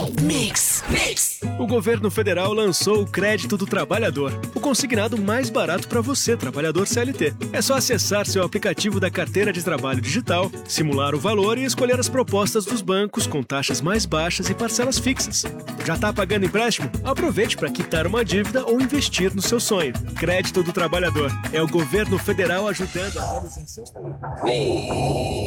O governo federal lançou o Crédito do Trabalhador, o consignado mais barato para você, trabalhador CLT. É só acessar seu aplicativo da carteira de trabalho digital, simular o valor e escolher as propostas dos bancos com taxas mais baixas e parcelas fixas. Já está pagando empréstimo? Aproveite para quitar uma dívida ou investir no seu sonho. Crédito do Trabalhador. É o governo federal ajudando a realizar seus sonhos.